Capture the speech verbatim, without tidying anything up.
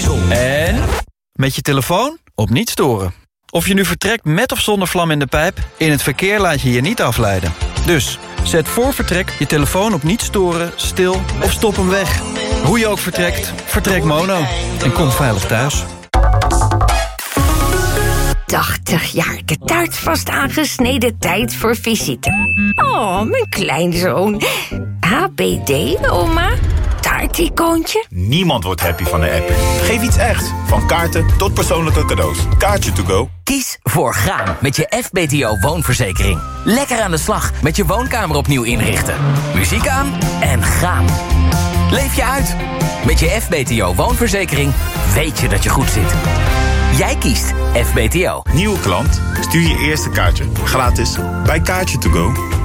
En met je telefoon op niet storen. Of je nu vertrekt met of zonder vlam in de pijp, in het verkeer laat je je niet afleiden. Dus zet voor vertrek je telefoon op niet storen, stil of stop hem weg. Hoe je ook vertrekt, vertrek mono. En kom veilig thuis. tachtig jaar, de taart vast aangesneden, tijd voor visite. Oh, mijn kleinzoon. H B D, oma? Taarticoontje? Niemand wordt happy van de app. Geef iets echt. Van kaarten tot persoonlijke cadeaus. Kaartje to go. Kies voor gaan met je F B T O woonverzekering. Lekker aan de slag met je woonkamer opnieuw inrichten. Muziek aan en gaan. Leef je uit. Met je F B T O woonverzekering weet je dat je goed zit. Jij kiest F B T O. Nieuwe klant? Stuur je eerste kaartje gratis bij Kaartje to go.